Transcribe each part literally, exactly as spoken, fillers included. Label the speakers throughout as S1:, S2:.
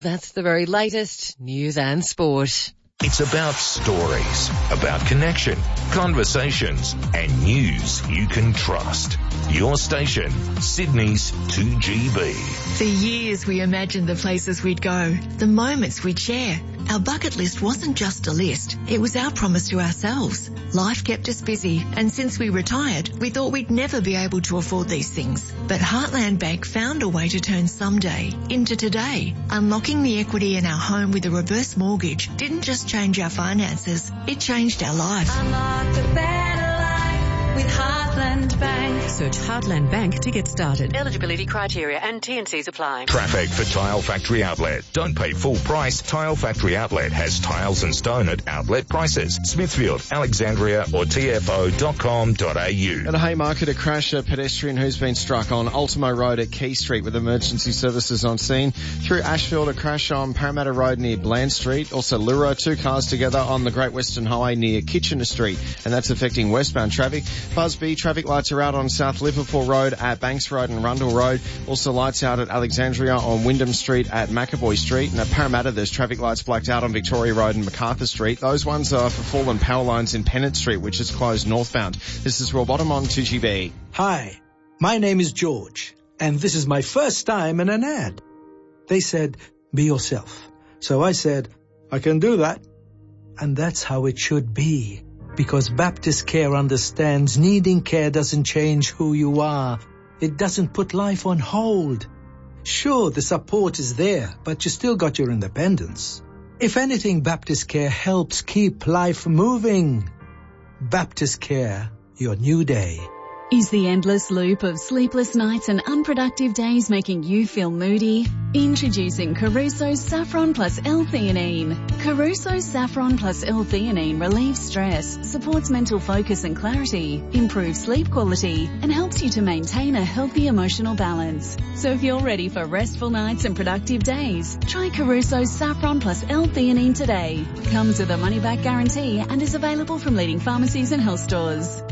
S1: That's the very latest news and sport.
S2: It's about stories, about connection, conversations, and news you can trust. Your station, Sydney's two G B.
S3: For years we imagined the places we'd go, the moments we'd share. Our bucket list wasn't just a list, it was our promise to ourselves. Life kept us busy, and since we retired, we thought we'd never be able to afford these things. But Heartland Bank found a way to turn someday into today. Unlocking the equity in our home with a reverse mortgage didn't just change our finances, it changed our life.
S4: Unlock the better life with Heartland Bank.
S5: Search Heartland Bank to get started. Eligibility criteria and T and Cs apply.
S2: Traffic for Tile Factory Outlet. Don't pay full price. Tile Factory Outlet has tiles and stone at outlet prices. Smithfield, Alexandria or T F O dot com dot A U.
S6: At Haymarket, a crash, a pedestrian who's been struck on Ultimo Road at Key Street with emergency services on scene. Through Ashfield, a crash on Parramatta Road near Bland Street. Also Lura, two cars together on the Great Western Highway near Kitchener Street, and that's affecting westbound traffic. Busby, traffic lights are out on South Liverpool Road at Banks Road and Rundle Road. Also lights out at Alexandria on Wyndham Street at McAvoy Street. And at Parramatta, there's traffic lights blacked out on Victoria Road and MacArthur Street. Those ones are for fallen power lines in Pennant Street, which is closed northbound. This is Rob Bottom on two G B.
S7: Hi, my name is George, and this is my first time in an ad. They said, be yourself. So I said, I can do that. And that's how it should be. Because Baptist Care understands needing care doesn't change who you are. It doesn't put life on hold. Sure, the support is there, but you still got your independence. If anything, Baptist Care helps keep life moving. Baptist Care, your new day.
S8: Is the endless loop of sleepless nights and unproductive days making you feel moody? Introducing Caruso's Saffron plus L-theanine. Caruso's Saffron plus L-theanine relieves stress, supports mental focus and clarity, improves sleep quality, and helps you to maintain a healthy emotional balance. So if you're ready for restful nights and productive days, try Caruso's Saffron plus L-theanine today. Comes with a money-back guarantee and is available from leading pharmacies and health stores.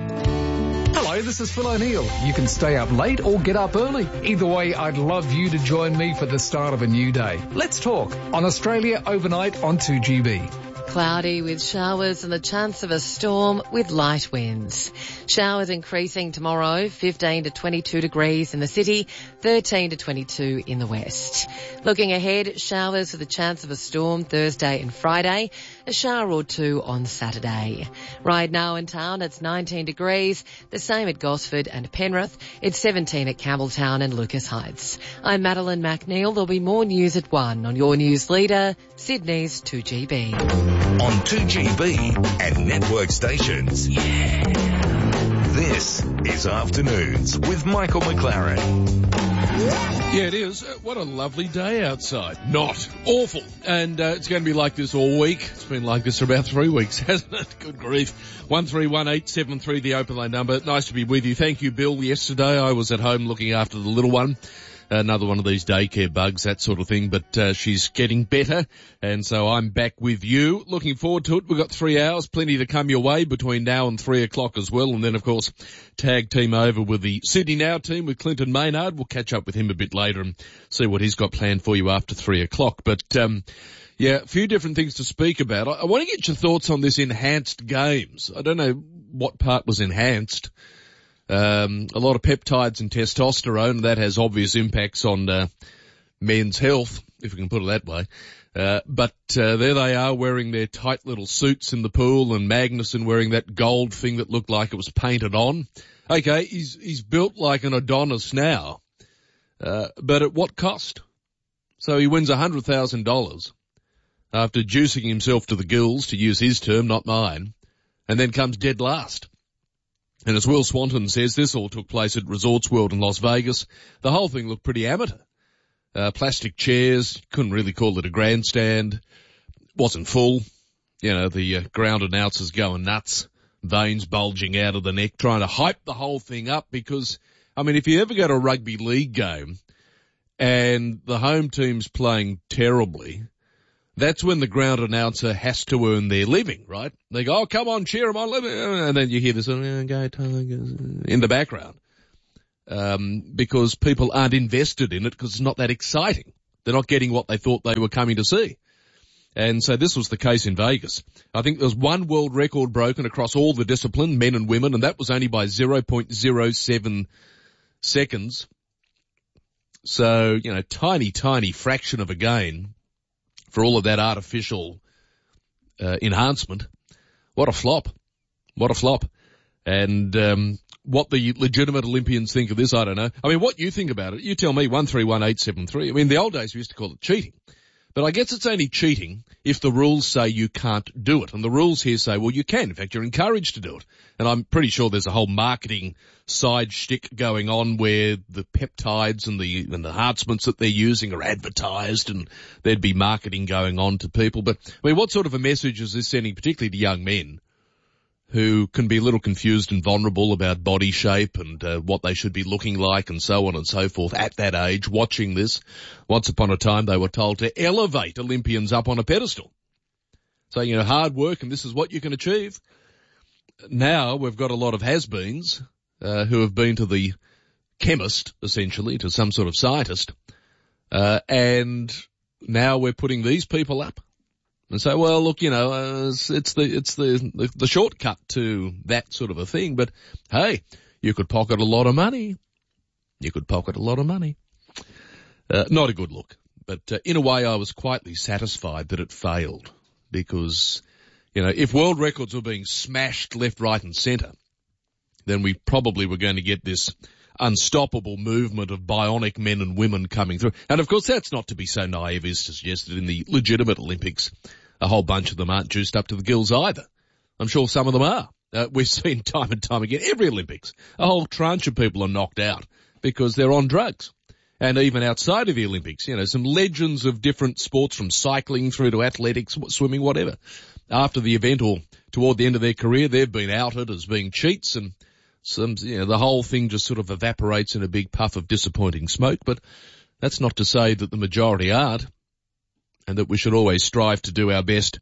S9: Hello, this is Phil O'Neill. You can stay up late or get up early. Either way, I'd love you to join me for the start of a new day. Let's talk on Australia Overnight on two G B.
S1: Cloudy with showers and the chance of a storm with light winds. Showers increasing tomorrow, fifteen to twenty-two degrees in the city, thirteen to twenty-two in the west. Looking ahead, showers with a chance of a storm Thursday and Friday, a shower or two on Saturday. Right now in town, it's nineteen degrees, the same at Gosford and Penrith. It's seventeen at Campbelltown and Lucas Heights. I'm Madeline McNeil. There'll be more news at one on your news leader, Sydney's two G B.
S2: On two G B and network stations. Yeah. This is Afternoons with Michael McLaren.
S10: Yeah, it is. Uh, what a lovely day outside. Not awful. And uh, it's going to be like this all week. It's been like this for about three weeks, hasn't it? Good grief. one three one eight seven three, the open line number. Nice to be with you. Thank you, Bill. Yesterday I was at home looking after the little one. Another one of these daycare bugs, that sort of thing, but uh, she's getting better, and so I'm back with you. Looking forward to it. We've got three hours, plenty to come your way between now and three o'clock as well, and then, of course, tag team over with the Sydney Now team with Clinton Maynard. We'll catch up with him a bit later and see what he's got planned for you after three o'clock. But, um, yeah, a few different things to speak about. I, I want to get your thoughts on this enhanced games. I don't know what part was enhanced. Um, a lot of peptides and testosterone, that has obvious impacts on uh, men's health, if we can put it that way. Uh, but uh, there they are wearing their tight little suits in the pool, and Magnuson wearing that gold thing that looked like it was painted on. Okay, he's he's built like an Adonis now, uh, but at what cost? So he wins one hundred thousand dollars after juicing himself to the gills, to use his term, not mine, and then comes dead last. And as Will Swanton says, this all took place at Resorts World in Las Vegas. The whole thing looked pretty amateur. Uh, plastic chairs, couldn't really call it a grandstand. Wasn't full. You know, the uh, ground announcers going nuts, veins bulging out of the neck, trying to hype the whole thing up because, I mean, if you ever go to a rugby league game and the home team's playing terribly, that's when the ground announcer has to earn their living, right? They go, oh, come on, cheer them on, and then you hear this, oh, go Tigers, in the background. Um, because people aren't invested in it because it's not that exciting. They're not getting what they thought they were coming to see. And so this was the case in Vegas. I think there was one world record broken across all the discipline, men and women, and that was only by zero point zero seven seconds. So, you know, tiny, tiny fraction of a gain for all of that artificial uh, enhancement. What a flop. What a flop. And um, what the legitimate Olympians think of this, I don't know. I mean, what you think about it, you tell me, one three one eight seven three. I mean, in the old days we used to call it cheating. But I guess it's only cheating if the rules say you can't do it. And the rules here say, well, you can. In fact, you're encouraged to do it. And I'm pretty sure there's a whole marketing side shtick going on where the peptides and the, and the enhancements that they're using are advertised, and there'd be marketing going on to people. But, I mean, what sort of a message is this sending, particularly to young men who can be a little confused and vulnerable about body shape and uh, what they should be looking like and so on and so forth at that age, watching this? Once upon a time they were told to elevate Olympians up on a pedestal. So, you know, hard work and this is what you can achieve. Now we've got a lot of has-beens uh, who have been to the chemist, essentially, to some sort of scientist, uh, and now we're putting these people up. And say, well, look, you know, uh, it's, it's the it's the, the the shortcut to that sort of a thing. But hey, you could pocket a lot of money. You could pocket a lot of money. Uh, not a good look. But uh, in a way, I was quietly satisfied that it failed, because, you know, if world records were being smashed left, right, and centre, then we probably were going to get this unstoppable movement of bionic men and women coming through. And of course, that's not to be so naive as to suggest that in the legitimate Olympics, a whole bunch of them aren't juiced up to the gills either. I'm sure some of them are. Uh, we've seen time and time again, every Olympics, a whole tranche of people are knocked out because they're on drugs. And even outside of the Olympics, you know, some legends of different sports, from cycling through to athletics, swimming, whatever. After the event or toward the end of their career, they've been outed as being cheats, and Some, you know, the whole thing just sort of evaporates in a big puff of disappointing smoke. But that's not to say that the majority aren't, and that we should always strive to do our best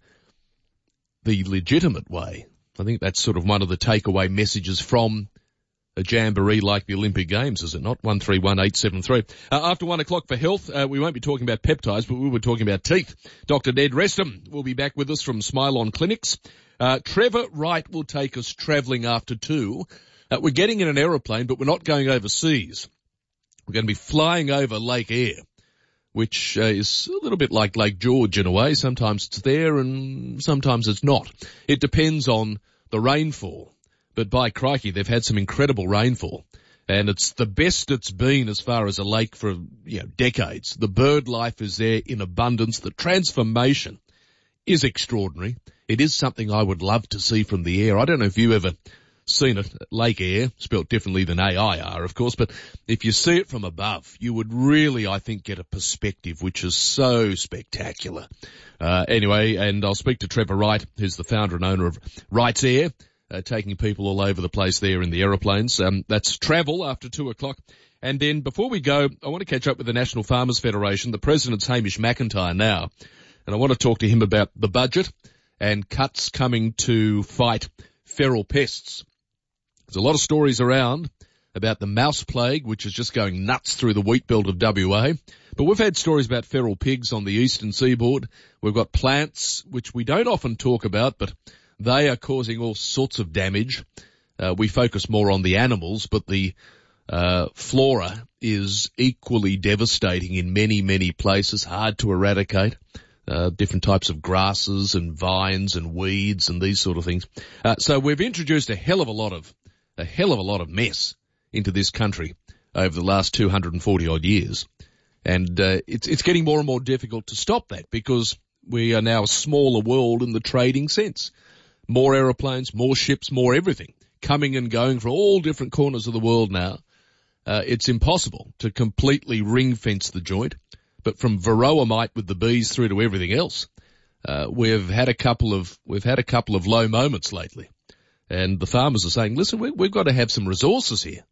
S10: the legitimate way. I think that's sort of one of the takeaway messages from a jamboree like the Olympic Games, is it not? one three one eight seven three. Uh, after one o'clock for health, uh, we won't be talking about peptides, but we were talking about teeth. Doctor Ned Reston will be back with us from Smile On Clinics. Uh, Trevor Wright will take us travelling after two. Uh, we're getting in an aeroplane, but we're not going overseas. We're going to be flying over Lake Eyre, which uh, is a little bit like Lake George in a way. Sometimes it's there and sometimes it's not. It depends on the rainfall. But by crikey, they've had some incredible rainfall. And it's the best it's been as far as a lake for, you know, decades. The bird life is there in abundance. The transformation is extraordinary. It is something I would love to see from the air. I don't know if you ever seen it, Lake Eyre, spelt differently than A I R, of course, but if you see it from above, you would really, I think, get a perspective which is so spectacular. Uh, anyway, and I'll speak to Trevor Wright, who's the founder and owner of Wright's Air, uh, taking people all over the place there in the aeroplanes. Um, that's travel after two o'clock. And then before we go, I want to catch up with the National Farmers Federation. The president's Hamish McIntyre now, and I want to talk to him about the budget and cuts coming to fight feral pests. There's a lot of stories around about the mouse plague, which is just going nuts through the wheat belt of W A. But we've had stories about feral pigs on the eastern seaboard. We've got plants, which we don't often talk about, but they are causing all sorts of damage. Uh, we focus more on the animals, but the uh, flora is equally devastating in many, many places, hard to eradicate. Uh, different types of grasses and vines and weeds and these sort of things. Uh, so we've introduced a hell of a lot of a hell of a lot of mess into this country over the last two hundred forty odd years. And, uh, it's, it's getting more and more difficult to stop that, because we are now a smaller world in the trading sense. More aeroplanes, more ships, more everything coming and going from all different corners of the world now. Uh, it's impossible to completely ring fence the joint, but from varroa mite with the bees through to everything else, uh, we've had a couple of, we've had a couple of low moments lately. And the farmers are saying, listen, we, we've got to have some resources here.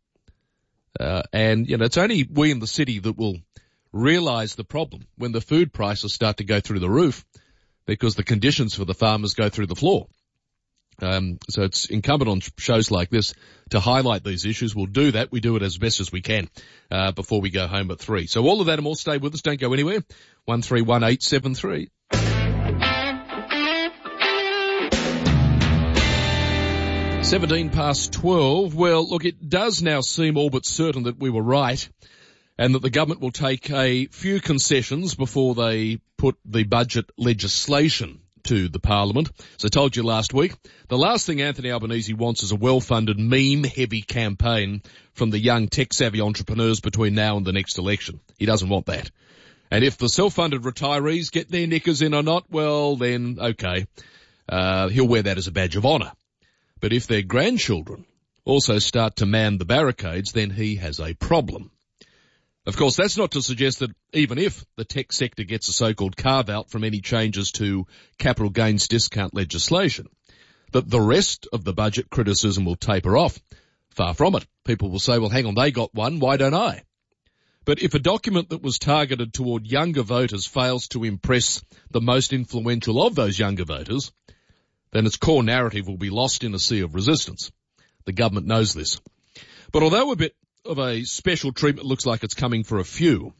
S10: Uh, and, you know, it's only we in the city that will realise the problem when the food prices start to go through the roof, because the conditions for the farmers go through the floor. Um, so it's incumbent on shows like this to highlight these issues. We'll do that. We do it as best as we can uh, before we go home at three. So all of that and more, stay with us. Don't go anywhere. one three one eight seven three. seventeen past twelve. Well, look, it does now seem all but certain that we were right and that the government will take a few concessions before they put the budget legislation to the Parliament. As I told you last week, the last thing Anthony Albanese wants is a well-funded, meme-heavy campaign from the young tech-savvy entrepreneurs between now and the next election. He doesn't want that. And if the self-funded retirees get their knickers in or not, well, then, okay, uh, he'll wear that as a badge of honour. But if their grandchildren also start to man the barricades, then he has a problem. Of course, that's not to suggest that even if the tech sector gets a so-called carve-out from any changes to capital gains discount legislation, that the rest of the budget criticism will taper off. Far from it. People will say, well, hang on, they got one, why don't I? But if a document that was targeted toward younger voters fails to impress the most influential of those younger voters, then its core narrative will be lost in a sea of resistance. The government knows this. But although a bit of a special treatment looks like it's coming for a few,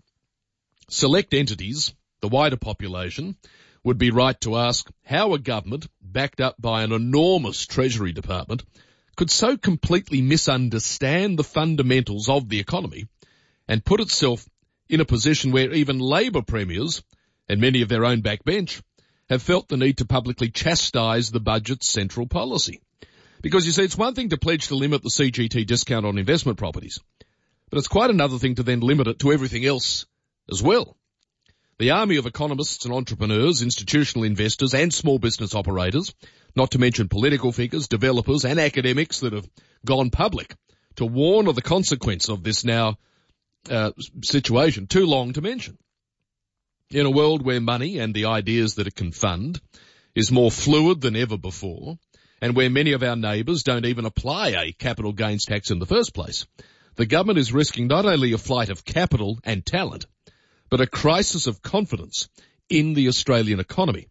S10: select entities, the wider population, would be right to ask how a government, backed up by an enormous Treasury Department, could so completely misunderstand the fundamentals of the economy and put itself in a position where even Labor premiers, and many of their own backbench, have felt the need to publicly chastise the budget's central policy. Because, you see, it's one thing to pledge to limit the C G T discount on investment properties, but it's quite another thing to then limit it to everything else as well. The army of economists and entrepreneurs, institutional investors and small business operators, not to mention political figures, developers and academics that have gone public to warn of the consequence of this now uh, situation, too long to mention. In a world where money and the ideas that it can fund is more fluid than ever before, and where many of our neighbours don't even apply a capital gains tax in the first place, the government is risking not only a flight of capital and talent, but a crisis of confidence in the Australian economy.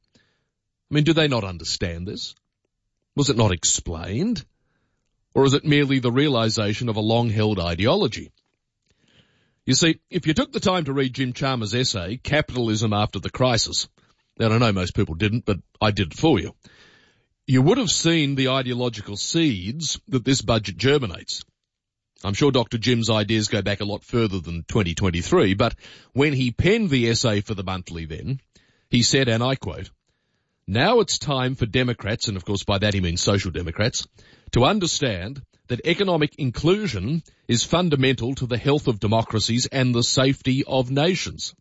S10: I mean, do they not understand this? Was it not explained? Or is it merely the realisation of a long-held ideology? You see, if you took the time to read Jim Chalmers' essay, Capitalism After the Crisis, and I know most people didn't, but I did it for you, you would have seen the ideological seeds that this budget germinates. I'm sure Doctor Jim's ideas go back a lot further than twenty twenty-three, but when he penned the essay for the Monthly then, he said, and I quote, "Now it's time for Democrats," and of course by that he means social democrats, "to understand that economic inclusion is fundamental to the health of democracies and the safety of nations."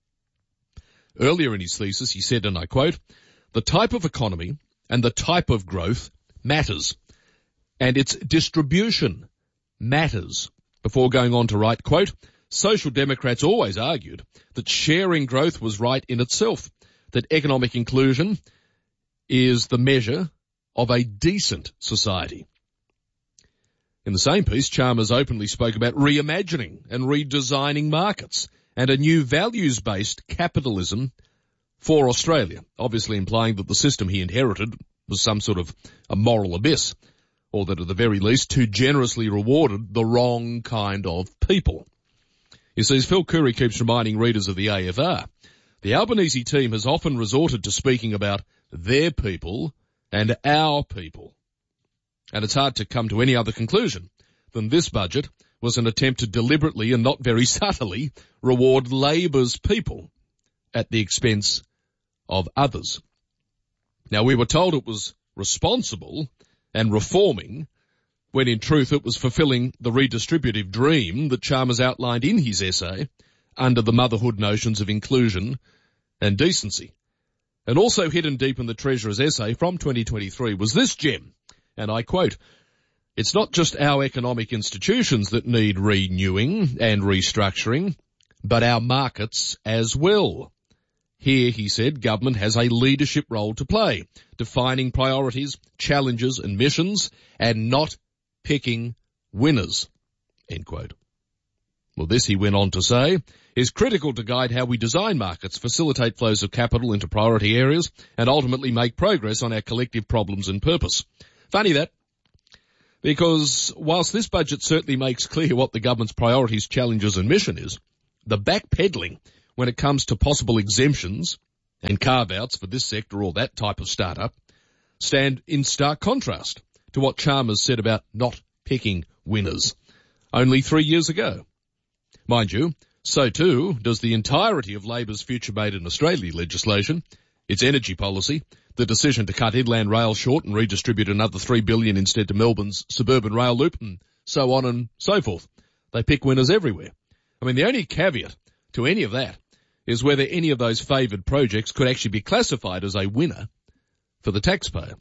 S10: Earlier in his thesis he said, and I quote, "The type of economy and the type of growth matters, and its distribution matters," before going on to write, quote, "Social democrats always argued that sharing growth was right in itself, that economic inclusion is the measure of a decent society." In the same piece, Chalmers openly spoke about reimagining and redesigning markets and a new values-based capitalism for Australia, obviously implying that the system he inherited was some sort of a moral abyss, or that at the very least too generously rewarded the wrong kind of people. You see, as Phil Curry keeps reminding readers of the A F R, the Albanese team has often resorted to speaking about their people and our people. And it's hard to come to any other conclusion than this budget was an attempt to deliberately and not very subtly reward Labor's people at the expense of others. Now, we were told it was responsible and reforming, when in truth it was fulfilling the redistributive dream that Chalmers outlined in his essay under the motherhood notions of inclusion and decency. And also hidden deep in the Treasurer's essay from twenty twenty-three was this gem, and I quote, "It's not just our economic institutions that need renewing and restructuring, but our markets as well. Here," he said, "government has a leadership role to play, defining priorities, challenges and missions, and not picking winners." End quote. Well, this, he went on to say, is critical to guide how we design markets, facilitate flows of capital into priority areas, and ultimately make progress on our collective problems and purpose. Funny that, because whilst this budget certainly makes clear what the government's priorities, challenges and mission is, the backpedalling when it comes to possible exemptions and carve-outs for this sector or that type of startup stand in stark contrast to what Chalmers said about not picking winners only three years ago. Mind you, so too does the entirety of Labor's Future Made in Australia legislation, its energy policy, the decision to cut Inland Rail short and redistribute another three billion dollars instead to Melbourne's suburban rail loop, and so on and so forth. They pick winners everywhere. I mean, the only caveat to any of that is whether any of those favoured projects could actually be classified as a winner for the taxpayer.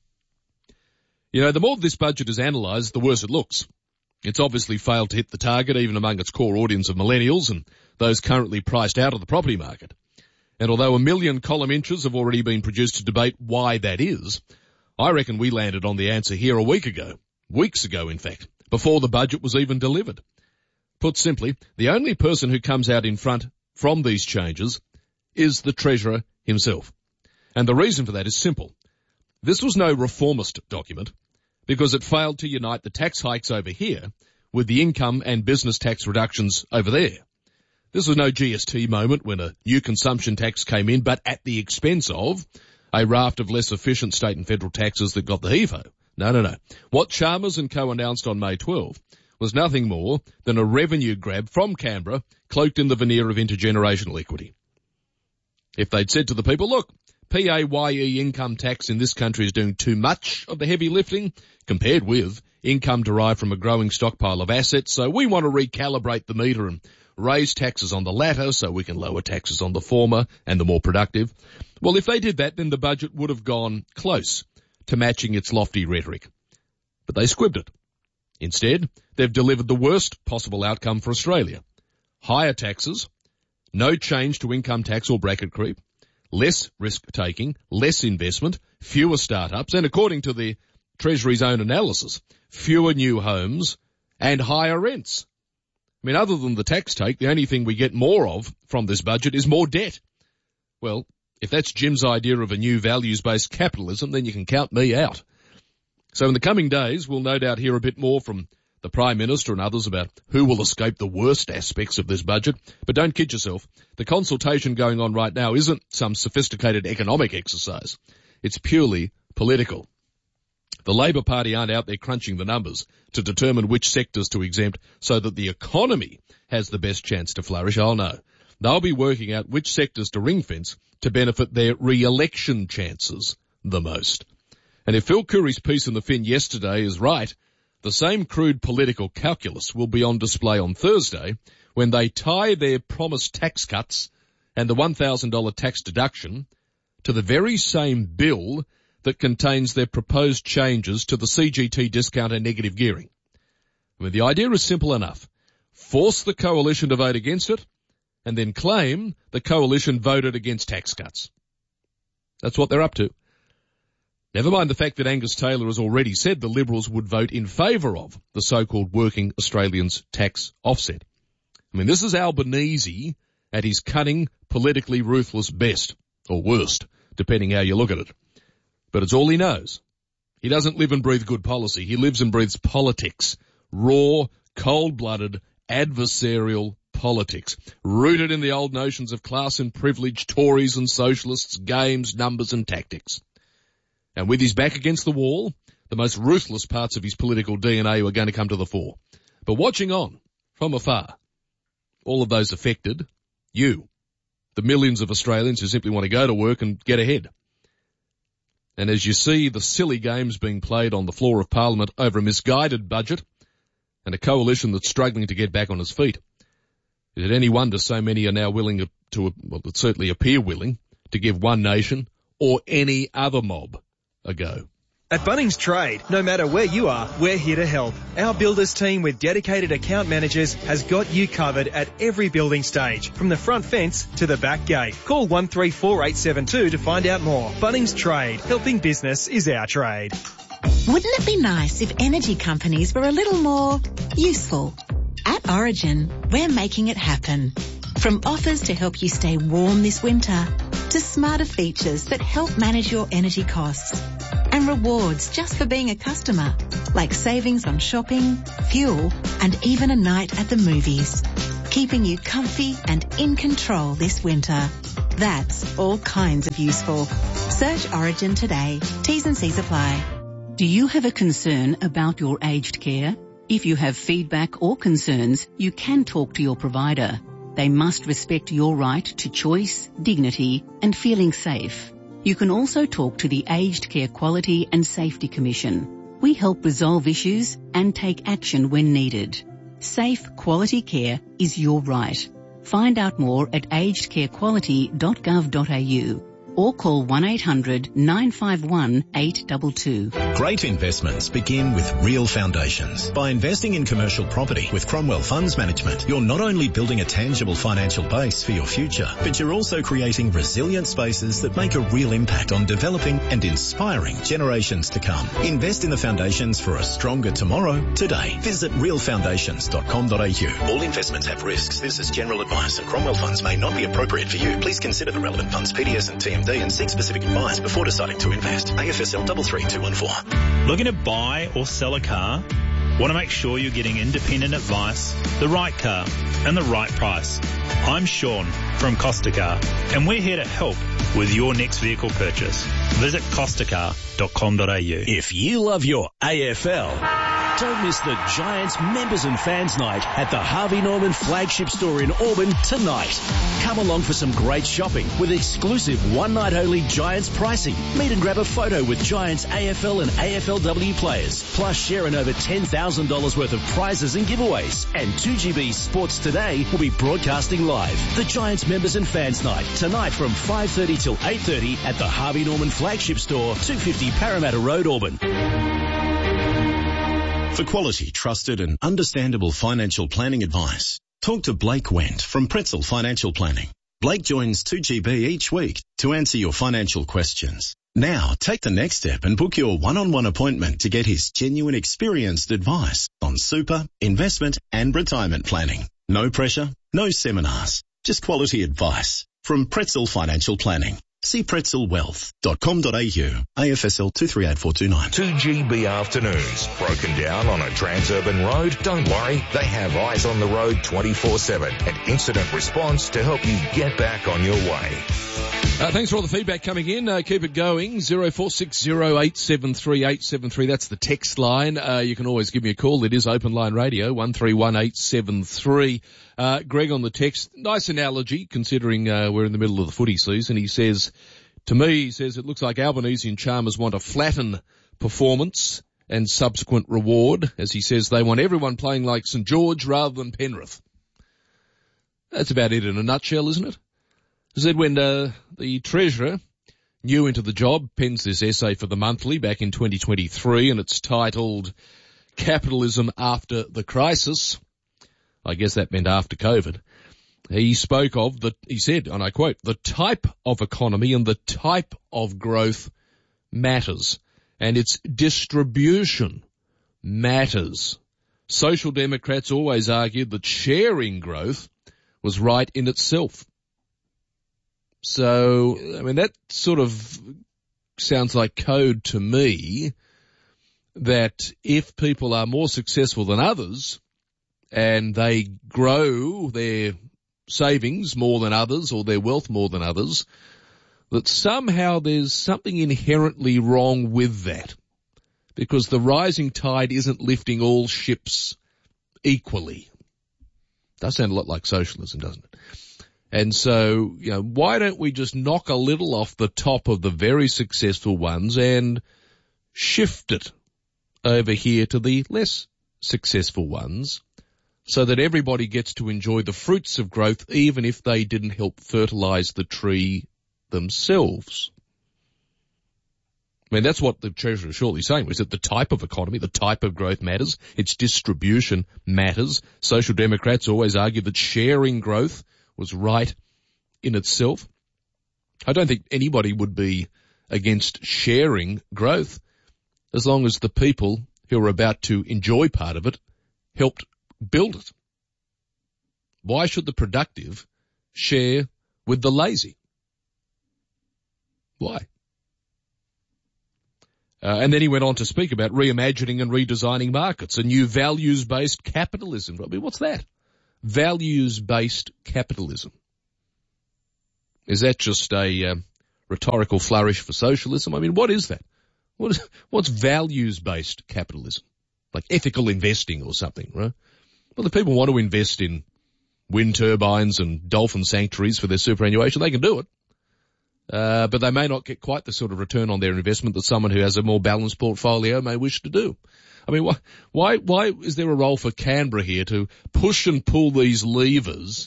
S10: You know, the more this budget is analysed, the worse it looks. It's obviously failed to hit the target even among its core audience of millennials and those currently priced out of the property market. And although a million column inches have already been produced to debate why that is, I reckon we landed on the answer here a week ago. Weeks ago, in fact, before the budget was even delivered. Put simply, the only person who comes out in front from these changes is the Treasurer himself. And the reason for that is simple. This was no reformist document because it failed to unite the tax hikes over here with the income and business tax reductions over there. This was no G S T moment when a new consumption tax came in, but at the expense of a raft of less efficient state and federal taxes that got the heave-ho. No, no, no. What Chalmers and Co announced on May twelfth was nothing more than a revenue grab from Canberra cloaked in the veneer of intergenerational equity. If they'd said to the people, look, P A Y E income tax in this country is doing too much of the heavy lifting compared with income derived from a growing stockpile of assets, so we want to recalibrate the meter and raise taxes on the latter so we can lower taxes on the former and the more productive. Well, if they did that, then the budget would have gone close to matching its lofty rhetoric. But they squibbed it. Instead, they've delivered the worst possible outcome for Australia. Higher taxes, no change to income tax or bracket creep, less risk-taking, less investment, fewer startups, and according to the Treasury's own analysis, fewer new homes and higher rents. I mean, other than the tax take, the only thing we get more of from this budget is more debt. Well, if that's Jim's idea of a new values-based capitalism, then you can count me out. So in the coming days, we'll no doubt hear a bit more from the Prime Minister and others about who will escape the worst aspects of this budget. But don't kid yourself. The consultation going on right now isn't some sophisticated economic exercise. It's purely political. The Labor Party aren't out there crunching the numbers to determine which sectors to exempt so that the economy has the best chance to flourish. Oh no. They'll be working out which sectors to ring-fence to benefit their re-election chances the most. And if Phil Curry's piece in the Fin yesterday is right, the same crude political calculus will be on display on Thursday when they tie their promised tax cuts and the one thousand dollars tax deduction to the very same bill that contains their proposed changes to the C G T discount and negative gearing. I mean, the idea is simple enough. Force the coalition to vote against it and then claim the coalition voted against tax cuts. That's what they're up to. Never mind the fact that Angus Taylor has already said the Liberals would vote in favour of the so-called Working Australians tax offset. I mean, this is Albanese at his cunning, politically ruthless best, or worst, depending how you look at it. But it's all he knows. He doesn't live and breathe good policy. He lives and breathes politics. Raw, cold-blooded, adversarial politics. Rooted in the old notions of class and privilege, Tories and socialists, games, numbers and tactics. And with his back against the wall, the most ruthless parts of his political D N A are going to come to the fore. But watching on, from afar, all of those affected, you, the millions of Australians who simply want to go to work and get ahead. And as you see the silly games being played on the floor of Parliament over a misguided budget and a coalition that's struggling to get back on its feet, is it any wonder so many are now willing to, well, certainly appear willing, to give One Nation or any other mob a go.
S11: At Bunnings Trade, no matter where you are, we're here to help. Our builders team with dedicated account managers has got you covered at every building stage, from the front fence to the back gate. Call one three four eight seven two to find out more. Bunnings Trade, helping business is our trade.
S12: Wouldn't it be nice if energy companies were a little more useful? At Origin, we're making it happen. From offers to help you stay warm this winter, to smarter features that help manage your energy costs, and rewards just for being a customer, like savings on shopping, fuel, and even a night at the movies, keeping you comfy and in control this winter. That's all kinds of useful. Search Origin today. T's and C's apply.
S5: Do you have a concern about your aged care? If you have feedback or concerns, you can talk to your provider. They must respect your right to choice, dignity, and feeling safe. You can also talk to the Aged Care Quality and Safety Commission. We help resolve issues and take action when needed. Safe, quality care is your right. Find out more at aged care quality dot gov dot a u or call one eight hundred nine five one eight two two.
S13: Great investments begin with real foundations. By investing in commercial property with Cromwell Funds Management, you're not only building a tangible financial base for your future, but you're also creating resilient spaces that make a real impact on developing and inspiring generations to come. Invest in the foundations for a stronger tomorrow today. Visit real foundations dot com dot a u. All investments have risks. This is general advice, and Cromwell Funds may not be appropriate for you. Please consider the relevant funds, P D S and T M D, and seek specific advice before deciding to invest. A F S L three three two one four.
S14: Looking to buy or sell a car? Want to make sure you're getting independent advice, the right car, and the right price? I'm Sean from Costa Car, and we're here to help with your next vehicle purchase. Visit costa car dot com dot a u.
S15: If you love your A F L, don't miss the Giants Members and Fans Night at the Harvey Norman flagship store in Auburn tonight. Come along for some great shopping with exclusive one-night-only Giants pricing. Meet and grab a photo with Giants A F L and A F L W players. Plus, share in over ten thousand dollars worth of prizes and giveaways. And two G B Sports Today will be broadcasting live. The Giants Members and Fans Night tonight from five thirty till eight thirty at the Harvey Norman flagship store, two fifty Parramatta Road, Auburn.
S13: For quality, trusted and understandable financial planning advice, talk to Blake Wendt from Pretzel Financial Planning. Blake joins two G B each week to answer your financial questions. Now, take the next step and book your one-on-one appointment to get his genuine experienced advice on super, investment and retirement planning. No pressure, no seminars, just quality advice from Pretzel Financial Planning. See pretzel wealth dot com dot a u. A F S L two three eight four two nine.
S2: two G B afternoons. Broken down on a transurban road? Don't worry. They have eyes on the road twenty-four seven and incident response to help you get back on your way.
S10: Uh, thanks for all the feedback coming in. Uh, keep it going. zero four six zero eight seven three eight seven three. That's the text line. Uh, you can always give me a call. It is Open Line Radio, one three one eight seven three. Uh, Greg on the text. Nice analogy considering uh, we're in the middle of the footy season. He says, to me, he says, it looks like Albanese and Chalmers want to flatten performance and subsequent reward. As he says, they want everyone playing like St George rather than Penrith. That's about it in a nutshell, isn't it? He said when uh, the Treasurer, new into the job, pens this essay for the Monthly back in twenty twenty-three, and it's titled Capitalism After the Crisis. I guess that meant after COVID. He spoke of the, he said, and I quote, the type of economy and the type of growth matters, and its distribution matters. Social Democrats always argued that sharing growth was right in itself. So, I mean, that sort of sounds like code to me that if people are more successful than others and they grow their savings more than others or their wealth more than others, that somehow there's something inherently wrong with that, because the rising tide isn't lifting all ships equally. Does sound a lot like socialism, doesn't it? And so, you know, why don't we just knock a little off the top of the very successful ones and shift it over here to the less successful ones so that everybody gets to enjoy the fruits of growth even if they didn't help fertilize the tree themselves. I mean, that's what the Treasurer is shortly saying, is that the type of economy, the type of growth matters, its distribution matters. Social Democrats always argue that sharing growth was right in itself. I don't think anybody would be against sharing growth as long as the people who are about to enjoy part of it helped build it Why should the productive share with the lazy? Why? Uh, and then he went on to speak about reimagining and redesigning markets, a new values-based capitalism. I mean, what's that? Values-based capitalism. Is that just a um, rhetorical flourish for socialism? I mean, what is that? What is, what's values-based capitalism? Like ethical investing or something, right? Well, if people want to invest in wind turbines and dolphin sanctuaries for their superannuation, they can do it. Uh, but they may not get quite the sort of return on their investment that someone who has a more balanced portfolio may wish to do. I mean, why, why, why is there a role for Canberra here to push and pull these levers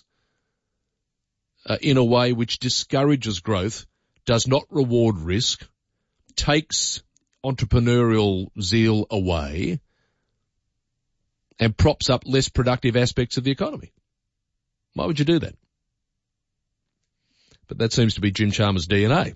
S10: uh, in a way which discourages growth, does not reward risk, takes entrepreneurial zeal away, and props up less productive aspects of the economy? Why would you do that? But that seems to be Jim Chalmers' D N A.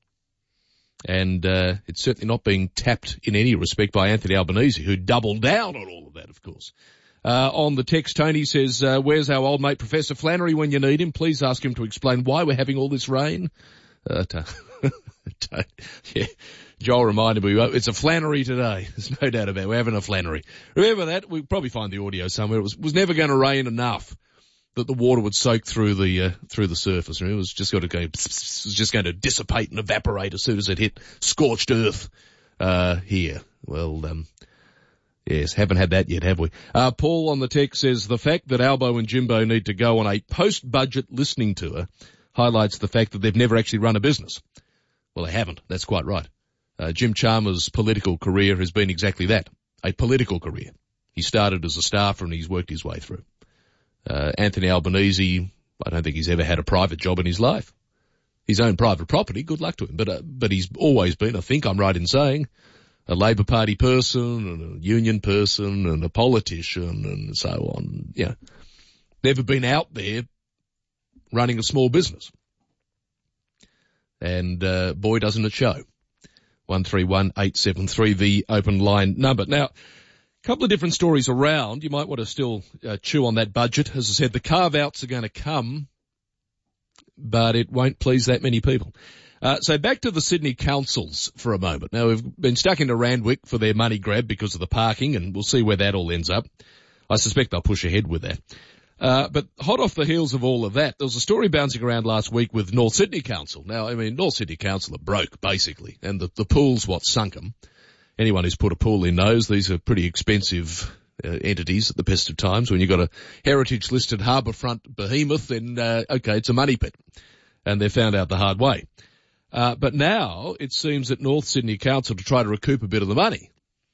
S10: And uh, it's certainly not being tapped in any respect by Anthony Albanese, who doubled down on all of that, of course. Uh, on the text, Tony says, uh, where's our old mate Professor Flannery when you need him? Please ask him to explain why we're having all this rain. Uh, t- t- yeah. Joel reminded me, it's a Flannery today. There's no doubt about it. We're having a Flannery. Remember that? We'll probably find the audio somewhere. It was, was never going to rain enough that the water would soak through the uh, through the surface. It was just going to go, it was just going to dissipate and evaporate as soon as it hit scorched earth uh, here. Well, um, yes, haven't had that yet, have we? Uh, Paul on the text says the fact that Albo and Jimbo need to go on a post-budget listening tour highlights the fact that they've never actually run a business. Well, they haven't. That's quite right. Uh, Jim Chalmers' political career has been exactly that, a political career. He started as a staffer and he's worked his way through. Uh, Anthony Albanese, I don't think he's ever had a private job in his life. His own private property, good luck to him. But, uh, but he's always been, I think I'm right in saying, a Labor Party person and a union person and a politician and so on. Yeah. Never been out there running a small business. And, uh, boy, doesn't it show. one three one eight seven three, the open line number. Now, a couple of different stories around. You might want to still uh, chew on that budget. As I said, the carve-outs are going to come, but it won't please that many people. Uh, so back to the Sydney councils for a moment. Now, we've been stuck into Randwick for their money grab because of the parking, and we'll see where that all ends up. I suspect they'll push ahead with that. Uh, but hot off the heels of all of that, there was a story bouncing around last week with North Sydney Council. Now, I mean, North Sydney Council are broke, basically, and the, the pool's what sunk them. Anyone who's put a pool in knows these are pretty expensive uh, entities at the best of times. When you've got a heritage-listed harbourfront behemoth, then, uh, okay, it's a money pit. And they found out the hard way. Uh, but now it seems that North Sydney Council, to try to recoup a bit of the money,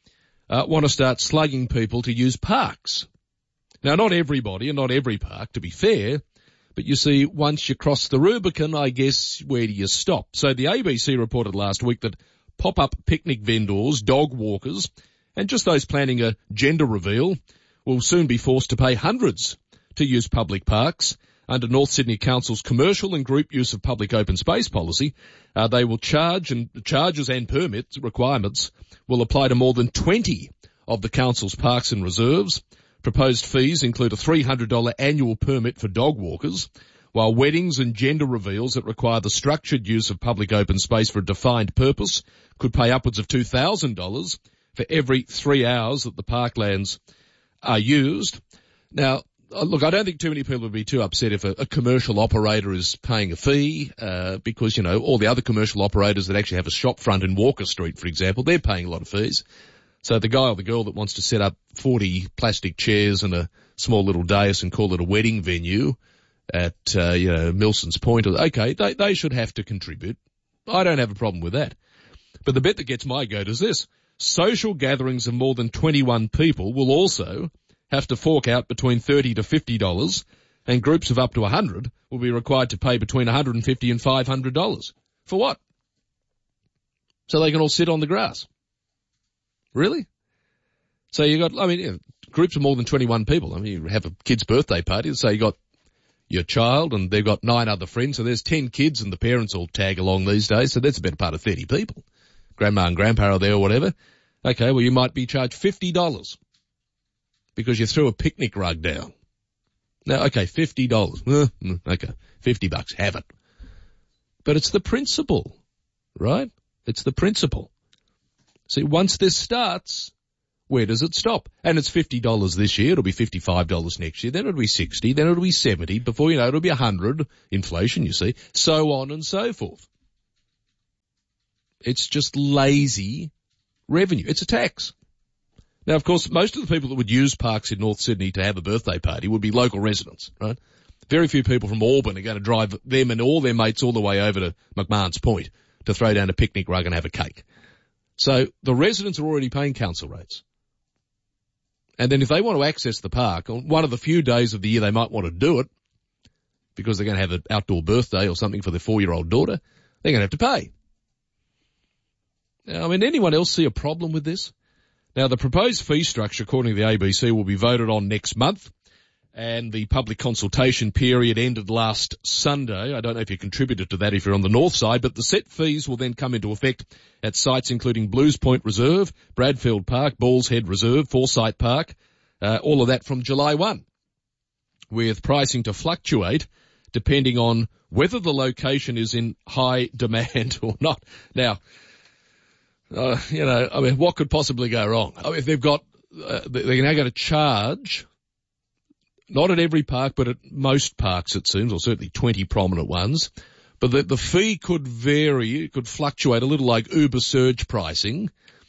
S10: uh, want to start slugging people to use parks. Now, not everybody and not every park, to be fair, but you see, once you cross the Rubicon, I guess, where do you stop? So the A B C reported last week that pop-up picnic vendors, dog walkers, and just those planning a gender reveal will soon be forced to pay hundreds to use public parks. Under North Sydney Council's commercial and group use of public open space policy, uh, they will charge, and charges and permit requirements will apply to more than twenty of the council's parks and reserves. Proposed fees include a three hundred dollars annual permit for dog walkers, while weddings and gender reveals that require the structured use of public open space for a defined purpose could pay upwards of two thousand dollars for every three hours that the parklands are used. Now, look, I don't think too many people would be too upset if a, a commercial operator is paying a fee, uh, because, you know, all the other commercial operators that actually have a shop front in Walker Street, for example, they're paying a lot of fees. So the guy or the girl that wants to set up forty plastic chairs and a small little dais and call it a wedding venue at, uh, you know, Milson's Point, okay, they, they should have to contribute. I don't have a problem with that. But the bit that gets my goat is this. Social gatherings of more than twenty-one people will also have to fork out between thirty to fifty dollars, and groups of up to one hundred will be required to pay between one hundred fifty dollars and five hundred dollars. For what? So they can all sit on the grass. Really? So you got, I mean, you know, groups of more than twenty-one people. I mean, you have a kid's birthday party, so you got your child and they've got nine other friends, so there's ten kids and the parents all tag along these days, so that's a better part of thirty people. Grandma and grandpa are there or whatever. Okay, well, you might be charged fifty dollars because you threw a picnic rug down. Now, okay, fifty dollars. Uh, okay, fifty bucks, have it. But it's the principle, right? It's the principle. See, once this starts, where does it stop? And it's fifty dollars this year, it'll be fifty-five dollars next year, then it'll be sixty, then it'll be seventy, before you know it'll be one hundred, inflation, you see, so on and so forth. It's just lazy revenue. It's a tax. Now, of course, most of the people that would use parks in North Sydney to have a birthday party would be local residents, right? Very few people from Auburn are going to drive them and all their mates all the way over to McMahon's Point to throw down a picnic rug and have a cake. So the residents are already paying council rates. And then if they want to access the park on one of the few days of the year they might want to do it, because they're going to have an outdoor birthday or something for their four-year-old daughter, they're going to have to pay. Now, I mean, anyone else see a problem with this? Now, the proposed fee structure, according to the A B C, will be voted on next month, and the public consultation period ended last Sunday. I don't know if you contributed to that if you're on the north side, but the set fees will then come into effect at sites including Blues Point Reserve, Bradfield Park, Balls Head Reserve, Forsyth Park, uh, all of that from July first, with pricing to fluctuate depending on whether the location is in high demand or not. Now, Uh, you know, I mean, what could possibly go wrong? I mean, if they've got, uh, they're now going to charge, not at every park, but at most parks, it seems, or certainly twenty prominent ones, but the, the fee could vary, it could fluctuate a little like Uber surge pricing.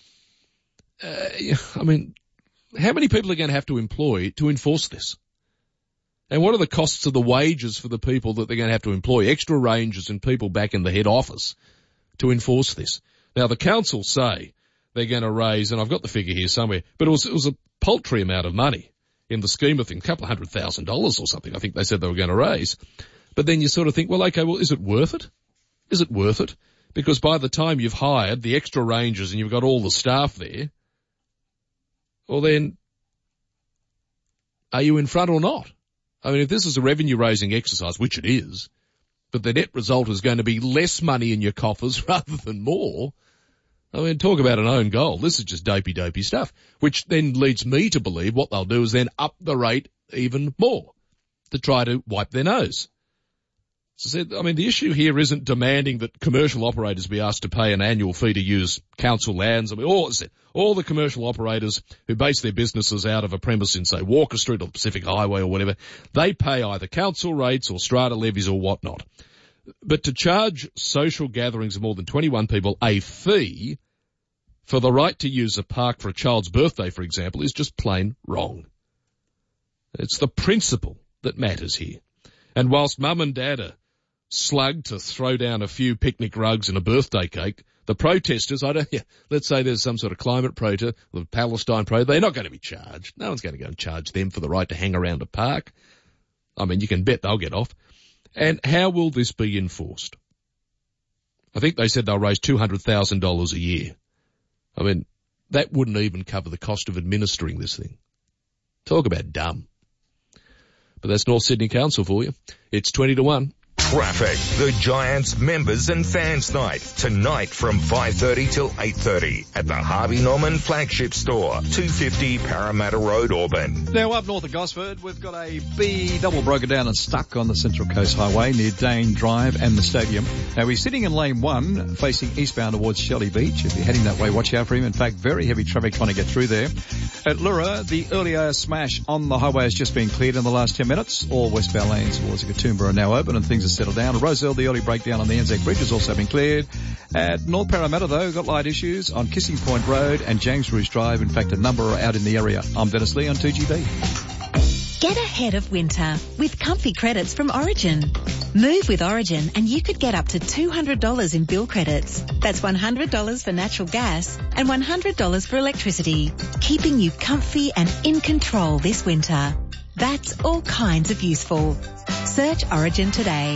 S10: Uh, I mean, how many people are going to have to employ to enforce this? And what are the costs of the wages for the people that they're going to have to employ? Extra rangers and people back in the head office to enforce this. Now, the council say they're going to raise, and I've got the figure here somewhere, but it was, it was a paltry amount of money in the scheme of things, a couple of hundred thousand dollars or something I think they said they were going to raise. But then you sort of think, well, okay, well, is it worth it? Is it worth it? Because by the time you've hired the extra rangers and you've got all the staff there, well then, are you in front or not? I mean, if this is a revenue-raising exercise, which it is, but the net result is going to be less money in your coffers rather than more, I mean, talk about an own goal. This is just dopey-dopey stuff, which then leads me to believe what they'll do is then up the rate even more to try to wipe their nose. So, I mean, the issue here isn't demanding that commercial operators be asked to pay an annual fee to use council lands. I mean, all, all the commercial operators who base their businesses out of a premise in, say, Walker Street or the Pacific Highway or whatever, they pay either council rates or strata levies or whatnot. But to charge social gatherings of more than twenty-one people a fee for the right to use a park for a child's birthday, for example, is just plain wrong. It's the principle that matters here. And whilst mum and dad are slugged to throw down a few picnic rugs and a birthday cake, the protesters, I don't, yeah, let's say there's some sort of climate protest, the Palestine protest, they're not going to be charged. No one's going to go and charge them for the right to hang around a park. I mean, you can bet they'll get off. And how will this be enforced? I think they said they'll raise two hundred thousand dollars a year. I mean, that wouldn't even cover the cost of administering this thing. Talk about dumb. But that's North Sydney Council for you. It's twenty to one.
S2: Traffic. The Giants Members and Fans Night. Tonight from five thirty till eight thirty at the Harvey Norman Flagship Store, two fifty Parramatta Road, Auburn.
S16: Now up north of Gosford, we've got a B double broken down and stuck on the Central Coast Highway near Dane Drive and the stadium. Now he's sitting in lane one facing eastbound towards Shelley Beach. If you're heading that way, watch out for him. In fact, very heavy traffic trying to get through there. At Lura, the earlier smash on the highway has just been cleared in the last ten minutes. All westbound lanes towards the Katoomba are now open and things are settled down. Roselle, the early breakdown on the Anzac Bridge has also been cleared. At North Parramatta, though, got light issues on Kissing Point Road and James Rouge Drive. In fact, a number are out in the area. I'm Dennis Lee on two G B.
S12: Get ahead of winter with comfy credits from Origin. Move with Origin and you could get up to two hundred dollars in bill credits. That's one hundred dollars for natural gas and one hundred dollars for electricity, keeping you comfy and in control this winter. That's all kinds of useful. Search Origin today.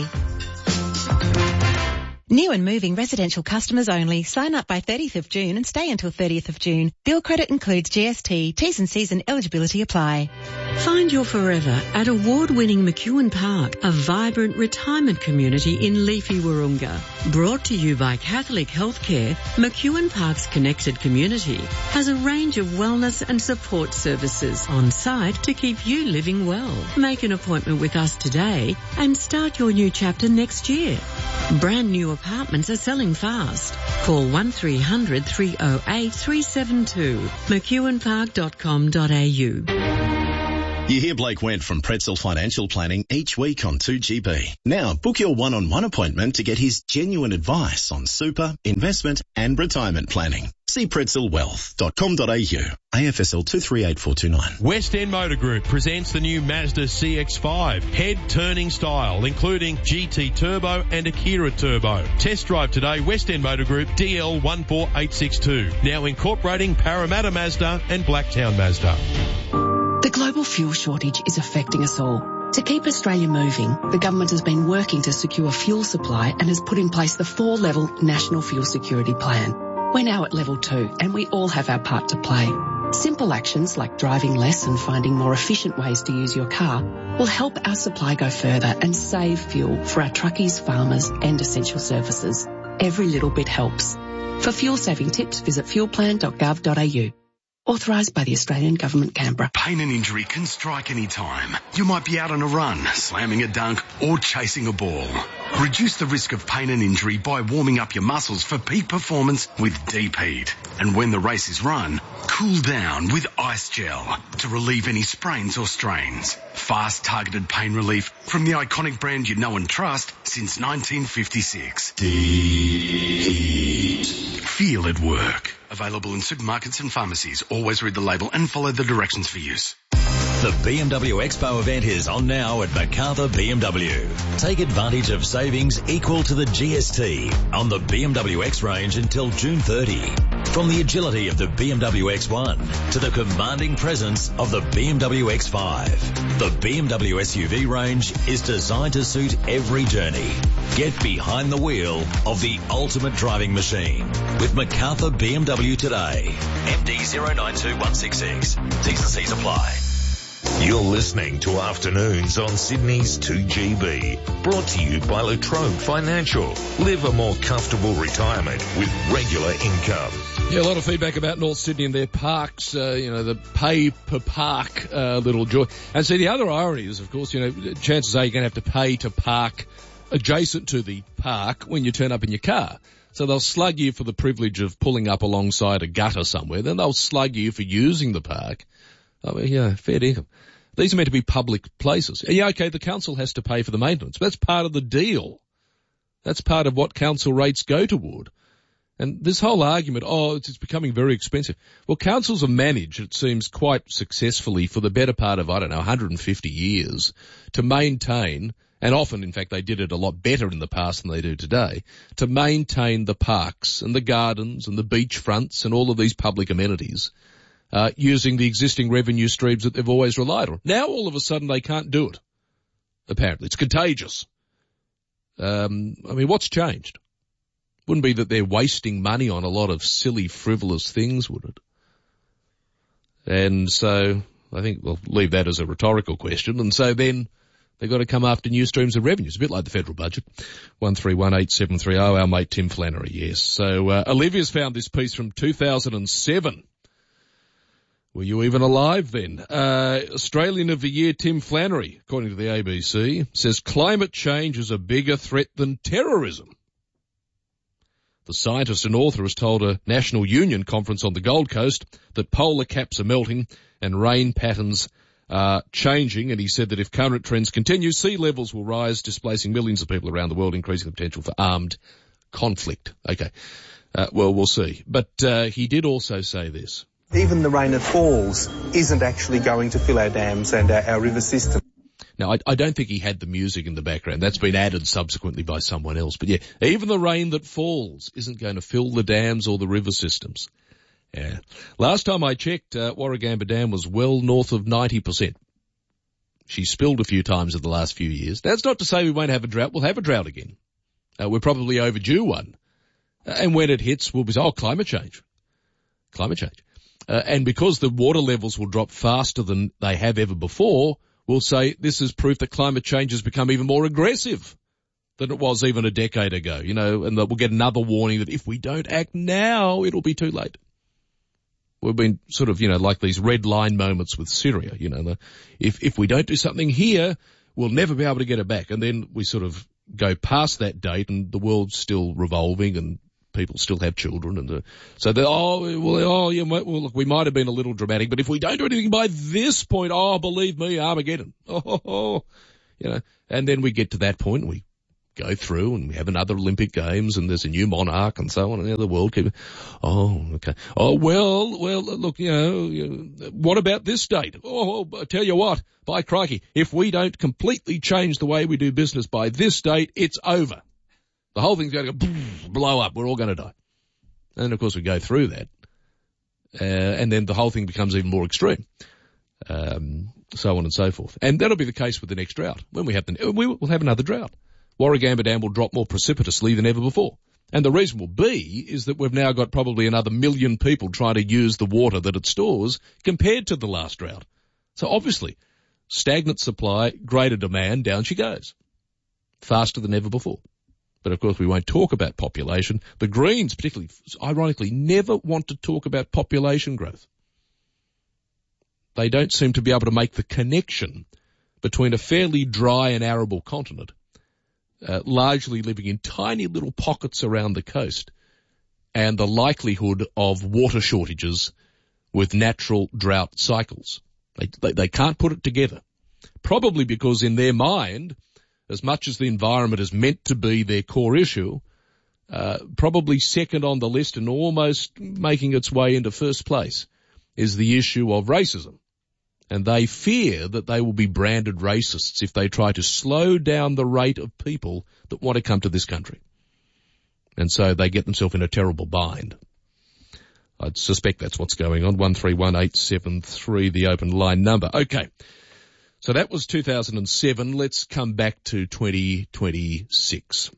S12: New and moving residential customers only. Sign up by thirtieth of June and stay until thirtieth of June. Bill credit includes G S T. T's and C's and eligibility apply.
S17: Find your forever at award-winning McEwen Park, a vibrant retirement community in leafy Wahroonga. Brought to you by Catholic Healthcare, McEwen Park's connected community has a range of wellness and support services on site to keep you living well. Make an appointment with us today and start your new chapter next year. Brand new apartments are selling fast. Call one three hundred three oh eight three seven two, mcewen park dot com dot a u.
S13: You hear Blake Went from Pretzel Financial Planning each week on two G B. Now book your one-on-one appointment to get his genuine advice on super, investment and retirement planning. See pretzel wealth dot com dot a u. A F S L two three eight four two nine.
S18: West End Motor Group presents the new Mazda C X five. Head-turning style, including G T Turbo and Akira Turbo. Test drive today, West End Motor Group, D L one four eight six two. Now incorporating Parramatta Mazda and Blacktown Mazda.
S19: The global fuel shortage is affecting us all. To keep Australia moving, the government has been working to secure fuel supply and has put in place the four-level National Fuel Security Plan. We're now at level two and we all have our part to play. Simple actions like driving less and finding more efficient ways to use your car will help our supply go further and save fuel for our truckies, farmers and essential services. Every little bit helps. For fuel saving tips, visit fuel plan dot gov dot a u. Authorised by the Australian Government, Canberra.
S20: Pain and injury can strike any time. You might be out on a run, slamming a dunk, or chasing a ball. Reduce the risk of pain and injury by warming up your muscles for peak performance with Deep Heat. And when the race is run, cool down with Ice Gel to relieve any sprains or strains. Fast, targeted pain relief from the iconic brand you know and trust since nineteen fifty-six. Deep Heat. Feel it work. Available in supermarkets and pharmacies. Always read the label and follow the directions for use.
S21: The B M W Expo event is on now at Macarthur B M W. Take advantage of savings equal to the G S T on the B M W X range until June thirtieth. From the agility of the B M W X one to the commanding presence of the B M W X five, the B M W S U V range is designed to suit every journey. Get behind the wheel of the ultimate driving machine with Macarthur B M W today. M D zero nine two one six six. T's and C's apply.
S2: You're listening to Afternoons on Sydney's two G B. Brought to you by Latrobe Financial. Live a more comfortable retirement with regular income.
S10: Yeah, a lot of feedback about North Sydney and their parks, uh, you know, the pay per park uh, little joy. And see, the other irony is, of course, you know, chances are you're going to have to pay to park adjacent to the park when you turn up in your car. So they'll slug you for the privilege of pulling up alongside a gutter somewhere. Then they'll slug you for using the park. I mean, yeah, fair dinkum. These are meant to be public places. Yeah, okay, the council has to pay for the maintenance, but that's part of the deal. That's part of what council rates go toward. And this whole argument, oh, it's, it's becoming very expensive. Well, councils are managed, it seems, quite successfully for the better part of, I don't know, one hundred fifty years to maintain, and often, in fact, they did it a lot better in the past than they do today, to maintain the parks and the gardens and the beach fronts and all of these public amenities. Uh, using the existing revenue streams that they've always relied on. Now, all of a sudden, they can't do it. Apparently. It's contagious. Um, I mean, what's changed? Wouldn't be that they're wasting money on a lot of silly, frivolous things, would it? And so, I think we'll leave that as a rhetorical question. And so then, they've got to come after new streams of revenues, a bit like the federal budget. one three one eight seven three oh, our mate Tim Flannery, yes. So, uh, Olivia's found this piece from two thousand seven. Were you even alive then? Uh, Australian of the Year Tim Flannery, according to the A B C, says climate change is a bigger threat than terrorism. The scientist and author has told a National Union conference on the Gold Coast that polar caps are melting and rain patterns are changing, and he said that if current trends continue, sea levels will rise, displacing millions of people around the world, increasing the potential for armed conflict. Okay, uh, well, we'll see. But uh, he did also say this.
S22: Even the rain that falls isn't actually going to fill our dams and our, our river system.
S10: Now, I, I don't think he had the music in the background. That's been added subsequently by someone else. But yeah, even the rain that falls isn't going to fill the dams or the river systems. Yeah. Last time I checked, uh, Warragamba Dam was well north of ninety percent. She spilled a few times in the last few years. That's not to say we won't have a drought. We'll have a drought again. Uh, we're probably overdue one. Uh, and when it hits, we'll be, oh, climate change. Climate change. uh, and because the water levels will drop faster than they have ever before, we'll say this is proof that climate change has become even more aggressive than it was even a decade ago, you know, and that we'll get another warning that if we don't act now, it'll be too late. We've been sort of, you know, like these red line moments with Syria, you know, the, if, if we don't do something here, we'll never be able to get it back. And then we sort of go past that date and the world's still revolving and people still have children. And the, so they oh, well, oh, yeah, well, look, we might have been a little dramatic, but if we don't do anything by this point, oh, believe me, Armageddon. Oh, oh, oh. You know, and then we get to that point and we go through and we have another Olympic Games and there's a new monarch and so on and the other world keep, oh, okay. Oh, well, well, look, you know, you know, what about this date? Oh, I tell you what, by crikey, if we don't completely change the way we do business by this date, it's over. The whole thing's going to go blow up. We're all going to die. And of course we go through that. Uh, and then the whole thing becomes even more extreme. Um, so on and so forth. And that'll be the case with the next drought. When we have the, we will have another drought. Warragamba Dam will drop more precipitously than ever before. And the reason will be is that we've now got probably another million people trying to use the water that it stores compared to the last drought. So obviously, stagnant supply, greater demand, down she goes. Faster than ever before. But of course we won't talk about population. The Greens particularly, ironically, never want to talk about population growth. They don't seem to be able to make the connection between a fairly dry and arable continent, Uh, largely living in tiny little pockets around the coast, and the likelihood of water shortages with natural drought cycles. They, they, they can't put it together. Probably because in their mind, as much as the environment is meant to be their core issue, uh, probably second on the list and almost making its way into first place is the issue of racism. And they fear that they will be branded racists if they try to slow down the rate of people that want to come to this country. And so they get themselves in a terrible bind. I suspect that's what's going on. one three one eight seven three, the open line number. Okay. So that was two thousand seven. Let's come back to twenty twenty-six.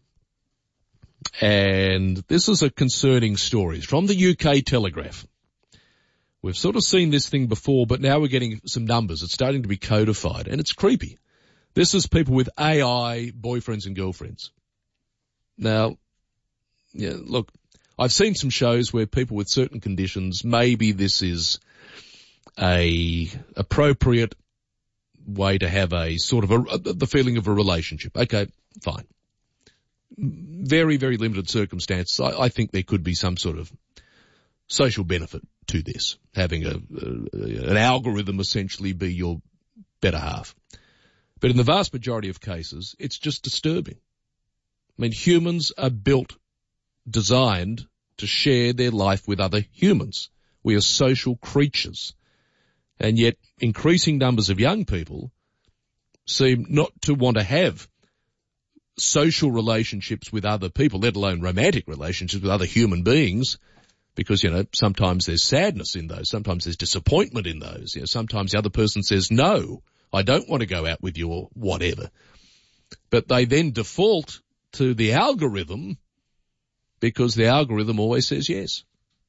S10: And this is a concerning story. It's from the U K Telegraph. We've sort of seen this thing before, but now we're getting some numbers. It's starting to be codified, and it's creepy. This is people with A I boyfriends and girlfriends. Now, yeah, look, I've seen some shows where people with certain conditions, maybe this is a appropriate way to have a sort of a, the feeling of a relationship. Okay, fine. Very, very limited circumstances. I, I think there could be some sort of social benefit to this, having a, a an algorithm essentially be your better half. But in the vast majority of cases, it's just disturbing. I mean, humans are built, designed to share their life with other humans. We are social creatures. And yet increasing numbers of young people seem not to want to have social relationships with other people, let alone romantic relationships with other human beings, because, you know, sometimes there's sadness in those. Sometimes there's disappointment in those. You know, sometimes the other person says, no, I don't want to go out with you or whatever. But they then default to the algorithm because the algorithm always says yes.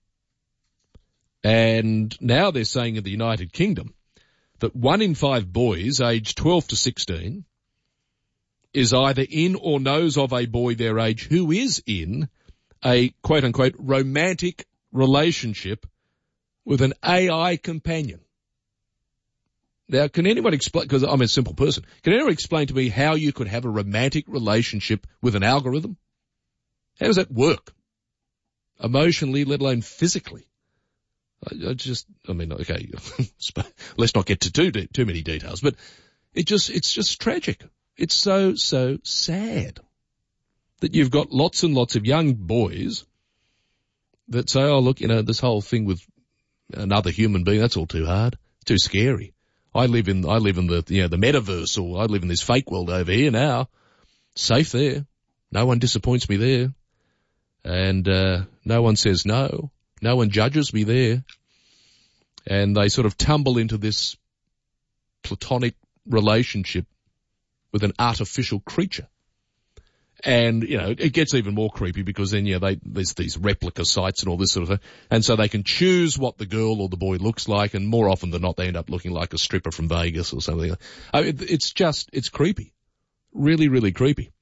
S10: And now they're saying in the United Kingdom that one in five boys aged twelve to sixteen is either in or knows of a boy their age who is in a quote-unquote romantic relationship with an A I companion. Now, can anyone explain, because I'm a simple person, can anyone explain to me how you could have a romantic relationship with an algorithm? How does that work? Emotionally, let alone physically. I, I just, I mean, okay, let's not get to too, too many details, but it just, it's just tragic. It's so, so sad that you've got lots and lots of young boys that say, oh, look, you know, this whole thing with another human being, that's all too hard, too scary. I live in, I live in the, you know, the metaverse, or I live in this fake world over here now. Safe there. No one disappoints me there. And, uh, no one says no. No one judges me there. And they sort of tumble into this platonic relationship with an artificial creature. And, you know, it gets even more creepy because then, yeah, they, there's these replica sites and all this sort of thing. And so they can choose what the girl or the boy looks like, and more often than not, they end up looking like a stripper from Vegas or something. I mean, it's just, it's creepy. Really, really creepy.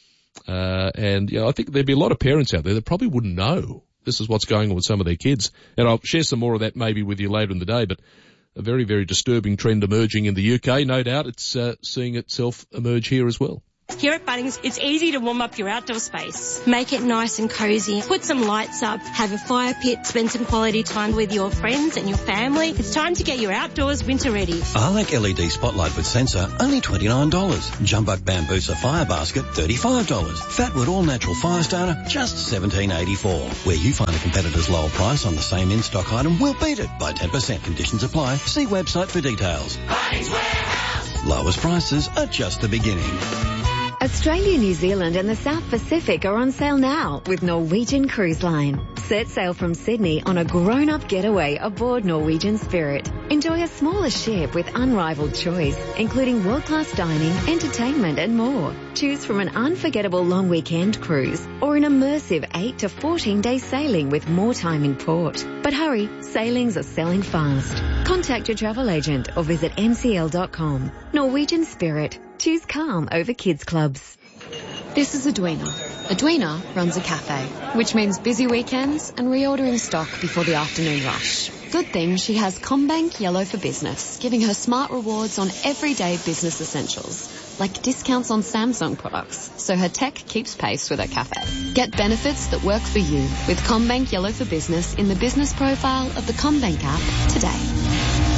S10: Uh, and, you know, I think there'd be a lot of parents out there that probably wouldn't know this is what's going on with some of their kids. And I'll share some more of that maybe with you later in the day, but a very, very disturbing trend emerging in the U K. No doubt it's uh, seeing itself emerge here as well.
S3: Here at Bunnings, it's easy to warm up your outdoor space. Make it nice and cozy. Put some lights up, have a fire pit, spend some quality time with your friends and your family. It's time to get your outdoors winter ready.
S4: Arlec L E D spotlight with sensor, only twenty-nine dollars. Jumbuck Bambusa fire basket, thirty-five dollars. Fatwood all natural fire starter, just seventeen eighty-four. Where you find a competitor's lower price on the same in-stock item, we'll beat it by ten percent. Conditions apply. See website for details.
S23: Bunnings Warehouse.
S4: Lowest prices are just the beginning.
S24: Australia, New Zealand and the South Pacific are on sale now with Norwegian Cruise Line. Set sail from Sydney on a grown-up getaway aboard Norwegian Spirit. Enjoy a smaller ship with unrivaled choice, including world-class dining, entertainment and more. Choose from an unforgettable long weekend cruise or an immersive eight to fourteen day sailing with more time in port. But hurry, sailings are selling fast. Contact your travel agent or visit n c l dot com. Norwegian Spirit. Choose calm over kids clubs.
S25: This is Edwina. Edwina runs a cafe, which means busy weekends and reordering stock before the afternoon rush. Good thing she has CommBank Yellow for Business, giving her smart rewards on everyday business essentials, like discounts on Samsung products, so her tech keeps pace with her cafe. Get benefits that work for you with CommBank Yellow for Business in the business profile of the CommBank app today.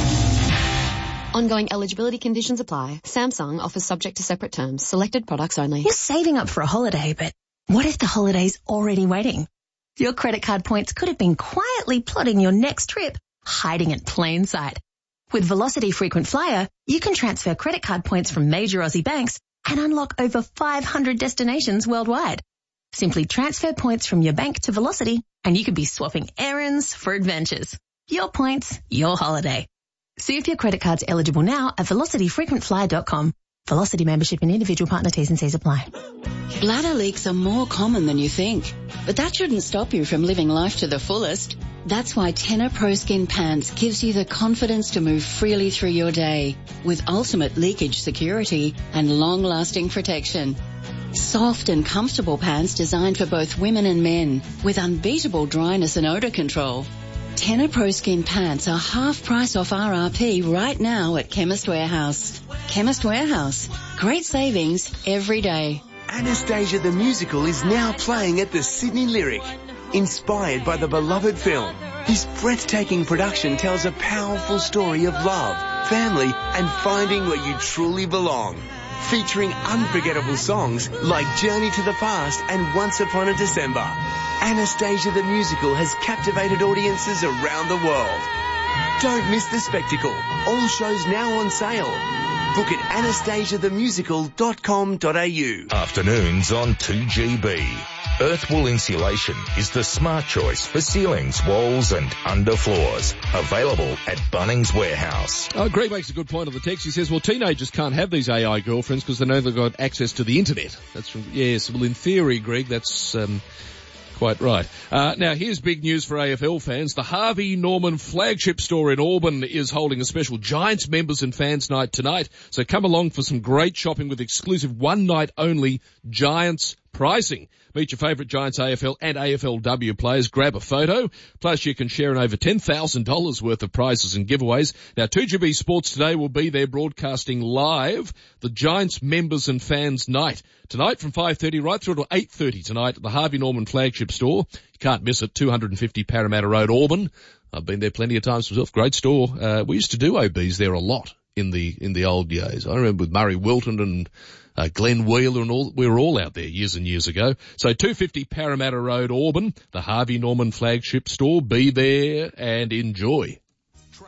S25: Ongoing eligibility conditions apply. Samsung offers subject to separate terms. Selected products only.
S26: You're saving up for a holiday, but what if the holiday's already waiting? Your credit card points could have been quietly plotting your next trip, hiding in plain sight. With Velocity Frequent Flyer, you can transfer credit card points from major Aussie banks and unlock over five hundred destinations worldwide. Simply transfer points from your bank to Velocity and you could be swapping errands for adventures. Your points, your holiday. See if your credit card's eligible now at velocity frequent flyer dot com. Velocity membership and individual partner T's and C's apply.
S17: Bladder leaks are more common than you think, but that shouldn't stop you from living life to the fullest. That's why Tenor Pro Skin Pants gives you the confidence to move freely through your day with ultimate leakage security and long-lasting protection. Soft and comfortable pants designed for both women and men with unbeatable dryness and odor control. Tenor Pro Skin Pants are half price off R R P right now at Chemist Warehouse. Chemist Warehouse. Great savings every day.
S27: Anastasia the Musical is now playing at the Sydney Lyric. Inspired by the beloved film, this breathtaking production tells a powerful story of love, family and finding where you truly belong. Featuring unforgettable songs like Journey to the Past and Once Upon a December. Anastasia the Musical has captivated audiences around the world. Don't miss the spectacle. All shows now on sale. Book at anastasia the musical dot com dot a u.
S2: Afternoons on two G B. Earthwool Insulation is the smart choice for ceilings, walls and underfloors. Available at Bunnings Warehouse.
S10: Oh, Greg makes a good point on the text. He says, well, teenagers can't have these A I girlfriends because they know they've got access to the internet. That's from, yes, well, in theory, Greg, that's um, quite right. Uh, now, here's big news for A F L fans. The Harvey Norman flagship store in Auburn is holding a special Giants members and fans night tonight. So come along for some great shopping with exclusive one night only Giants pricing. Meet your favourite Giants A F L and A F L W players. Grab a photo. Plus, you can share in over ten thousand dollars worth of prizes and giveaways. Now, two G B Sports Today will be there broadcasting live the Giants Members and Fans Night. Tonight from five thirty right through to eight thirty tonight at the Harvey Norman flagship store. You can't miss it, two fifty Parramatta Road, Auburn. I've been there plenty of times myself. Great store. Uh, we used to do O Bs there a lot in the in the old days. I remember with Murray Wilton and Uh, Glenn Wheeler and all, we were all out there years and years ago. So two fifty Parramatta Road, Auburn, the Harvey Norman flagship store. Be there and enjoy.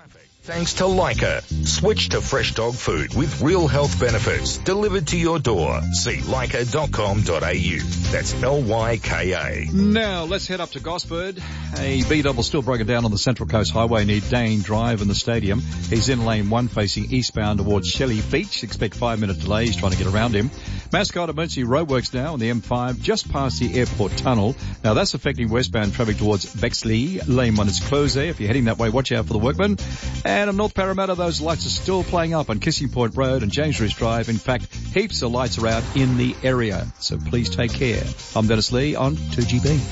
S2: Thanks to Leica. Switch to fresh dog food with real health benefits delivered to your door. See leica dot com dot a u. That's L Y K A.
S16: Now, let's head up to Gosford. A B-double still broken down on the Central Coast Highway near Dane Drive in the stadium. He's in lane one facing eastbound towards Shelley Beach. Expect five-minute delays trying to get around him. Mascot emergency roadworks now on the M five just past the airport tunnel. Now, that's affecting westbound traffic towards Bexley. Lane one is closed there. If you're heading that way, watch out for the workmen. And in North Parramatta, those lights are still playing up on Kissing Point Road and James Rees Drive. In fact, heaps of lights are out in the area. So please take care. I'm Dennis Lee on two G B.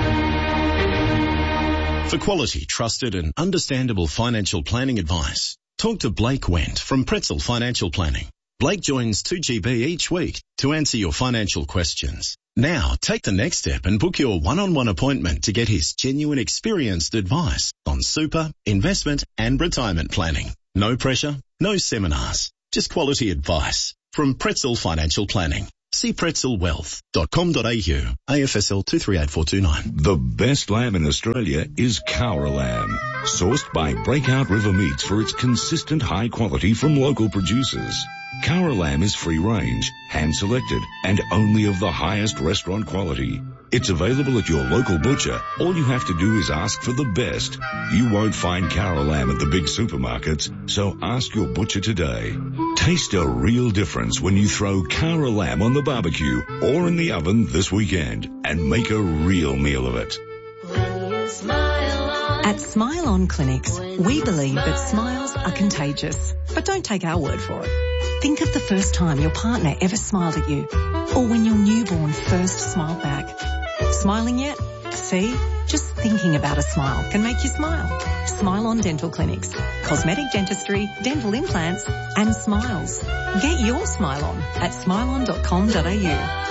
S13: For quality, trusted and understandable financial planning advice, talk to Blake Wendt from Pretzel Financial Planning. Blake joins two G B each week to answer your financial questions. Now, take the next step and book your one-on-one appointment to get his genuine experienced advice on super, investment and retirement planning. No pressure, no seminars, just quality advice from Pretzel Financial Planning. See pretzel wealth dot com dot a u, A F S L two three eight four two nine.
S1: The best lamb in Australia is Cowra lamb, sourced by Breakout River Meats for its consistent high quality from local producers. Cowra lamb is free range, hand selected, and only of the highest restaurant quality. It's available at your local butcher. All you have to do is ask for the best. You won't find Cowra lamb at the big supermarkets, so ask your butcher today. Taste a real difference when you throw Cowra lamb on the barbecue or in the oven this weekend and make a real meal of it.
S6: At Smile On Clinics, we believe that smiles are contagious. But don't take our word for it. Think of the first time your partner ever smiled at you, or when your newborn first smiled back. Smiling yet? See? Just thinking about a smile can make you smile. Smile On Dental Clinics. Cosmetic dentistry, dental implants, and smiles. Get your smile on at smile on dot com dot a u.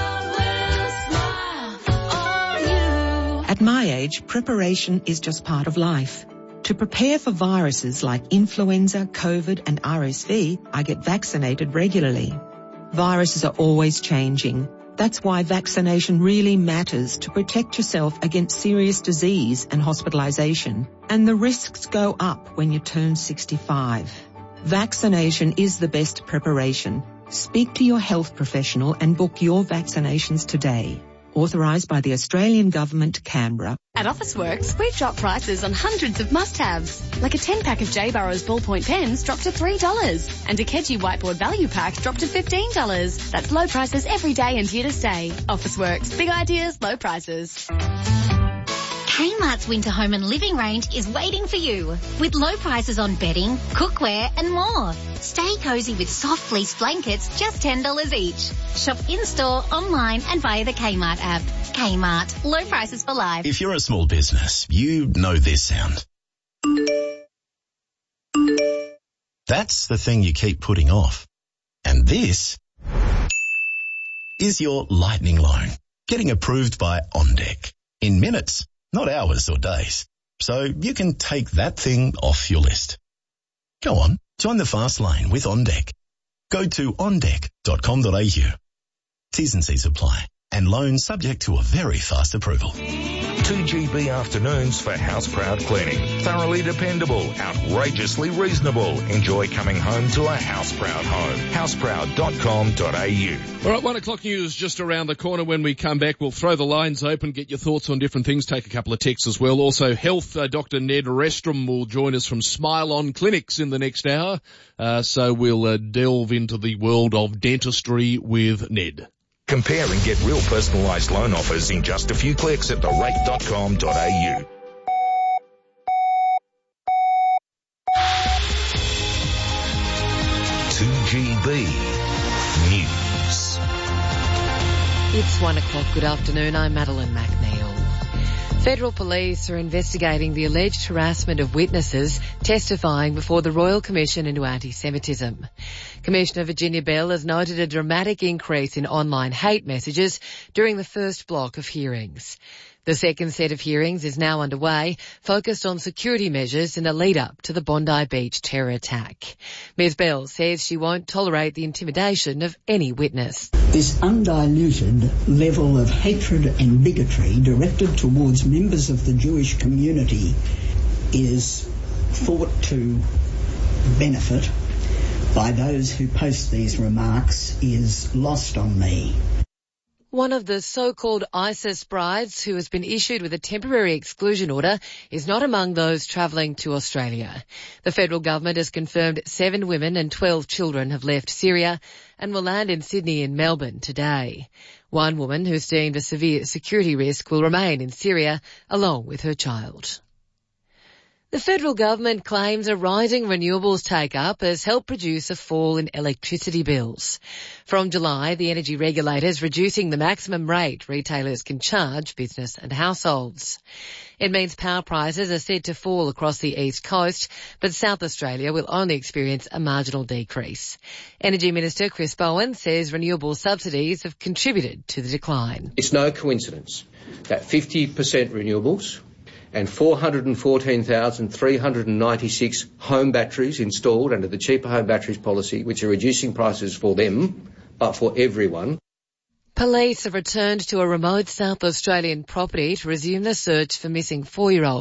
S7: At my age, preparation is just part of life. To prepare for viruses like influenza, COVID and R S V, I get vaccinated regularly. Viruses are always changing. That's why vaccination really matters to protect yourself against serious disease and hospitalization. And the risks go up when you turn sixty-five. Vaccination is the best preparation. Speak to your health professional and book your vaccinations today. Authorised by the Australian Government, Canberra.
S8: At Officeworks, we've dropped prices on hundreds of must-haves, like a ten-pack of J. Burrows ballpoint pens dropped to three dollars, and a Keji whiteboard value pack dropped to fifteen dollars. That's low prices every day and here to stay. Officeworks, big ideas, low prices.
S9: Kmart's winter home and living range is waiting for you, with low prices on bedding, cookware and more. Stay cozy with soft fleece blankets, just ten dollars each. Shop in-store, online and via the Kmart app. Kmart, low prices for life.
S13: If you're a small business, you know this sound. That's the thing you keep putting off. And this is your lightning loan, getting approved by OnDeck. In minutes, not hours or days. So you can take that thing off your list. Go on, join the fast lane with OnDeck. Go to on deck dot com dot a u. T's and C's apply, and loans subject to a very fast approval.
S2: two G B afternoons for Houseproud Cleaning. Thoroughly dependable, outrageously reasonable. Enjoy coming home to a Houseproud home. houseproud dot com dot a u.
S10: All right, one o'clock news just around the corner. When we come back, we'll throw the lines open, get your thoughts on different things, take a couple of texts as well. Also, health, uh, Doctor Ned Restrom will join us from Smile On Clinics in the next hour. Uh, so we'll uh, delve into the world of dentistry with Ned.
S2: Compare and get real personalised loan offers in just a few clicks at the rate dot com dot a u. two G B News.
S11: It's one o'clock. Good afternoon. I'm Madeline McNeil. Federal police are investigating the alleged harassment of witnesses testifying before the Royal Commission into Anti-Semitism. Commissioner Virginia Bell has noted a dramatic increase in online hate messages during the first block of hearings. The second set of hearings is now underway, focused on security measures in the lead-up to the Bondi Beach terror attack. Miz Bell says she won't tolerate the intimidation of any witness.
S23: This undiluted level of hatred and bigotry directed towards members of the Jewish community is thought to benefit by those who post these remarks is lost on me.
S11: One of the so-called ISIS brides who has been issued with a temporary exclusion order is not among those travelling to Australia. The federal government has confirmed seven women and twelve children have left Syria and will land in Sydney and Melbourne today. One woman who's deemed a severe security risk will remain in Syria along with her child. The federal government claims a rising renewables take-up has helped produce a fall in electricity bills. From July, the energy regulator is reducing the maximum rate retailers can charge business and households. It means power prices are said to fall across the east coast, but South Australia will only experience a marginal decrease. Energy Minister Chris Bowen says renewable subsidies have contributed to the decline.
S5: It's no coincidence that fifty percent renewables and four hundred fourteen thousand three hundred ninety-six home batteries installed under the Cheaper Home Batteries policy, which are reducing prices for them, but for everyone.
S11: Police have returned to a remote South Australian property to resume the search for missing four-year-old